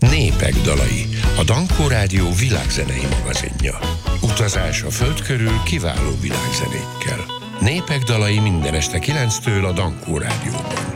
Népek dalai, a Dankó Rádió világzenei magazinja. Utazás a föld körül kiváló világzenékkel. Népek dalai minden este 9-től a Dankó Rádióban.